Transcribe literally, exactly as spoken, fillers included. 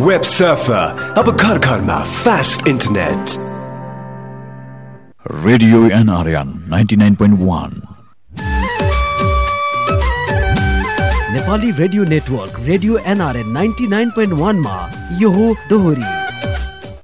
Web surfer अब घर घरमा fast internet. Radio NRN ninety nine point one Nepali radio network radio NRN ninety nine point one मा यो हो दोहोरी।